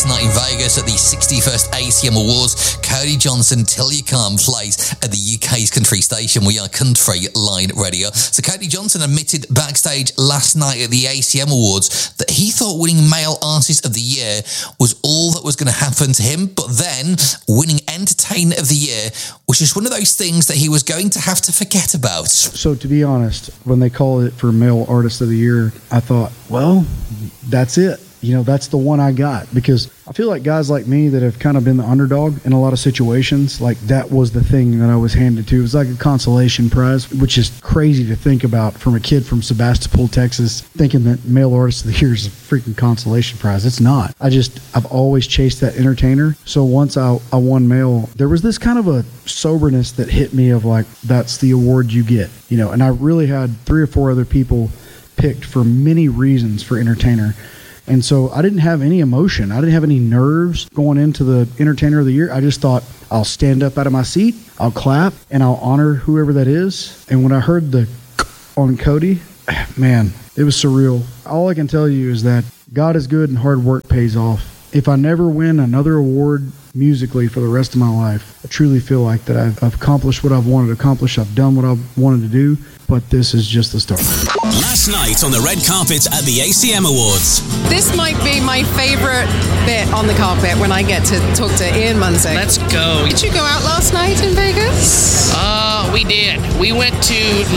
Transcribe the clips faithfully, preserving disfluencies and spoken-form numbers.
last night in Vegas at the sixty-first A C M Awards. Cody Johnson, Till You Come plays at the U K's country station. We are Country Line Radio. So Cody Johnson admitted backstage last night at the A C M Awards that he thought winning Male Artist of the Year was all that was going to happen to him, but then winning Entertainer of the Year was just one of those things that he was going to have to forget about. So to be honest, when they called it for Male Artist of the Year, I thought, well, that's it. You know, that's the one I got, because I feel like guys like me that have kind of been the underdog in a lot of situations, like that was the thing that I was handed to. It was like a consolation prize, which is crazy to think about from a kid from Sebastopol, Texas, thinking that Male Artist of the Year is a freaking consolation prize. It's not. I just, I've always chased that entertainer. So once I, I won Male, there was this kind of a soberness that hit me of like, that's the award you get, you know, and I really had three or four other people picked for many reasons for entertainer. And so I didn't have any emotion. I didn't have any nerves going into the Entertainer of the Year. I just thought, I'll stand up out of my seat, I'll clap, and I'll honor whoever that is. And when I heard the on Cody, man, it was surreal. All I can tell you is that God is good and hard work pays off. If I never win another award musically for the rest of my life, I truly feel like that I've, I've accomplished what I've wanted to accomplish. I've done what I've wanted to do, but this is just the start. Last night on the red carpet at the A C M Awards. This might be my favourite bit on the carpet when I get to talk to Ian Munsick. Let's go. Did you go out last night in Vegas? Uh, we did. We went to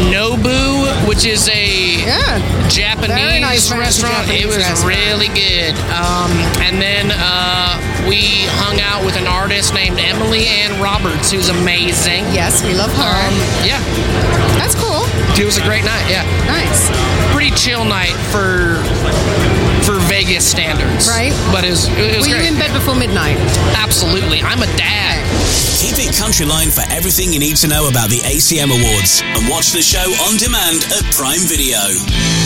Nobu, which is a yeah. Japanese nice restaurant. Japanese it was restaurant. really good. Um, and then uh, we hung out with an artist named Emily Ann Roberts, who's amazing. Yes, we love her. Um, yeah. That's cool. It was a great night, yeah. Nice. Pretty chill night for for Vegas standards. Right. But it was, it was Were great. you in bed before midnight? Absolutely. I'm a dad. Keep it Country Line for everything you need to know about the A C M Awards, and watch the show on demand at Prime Video.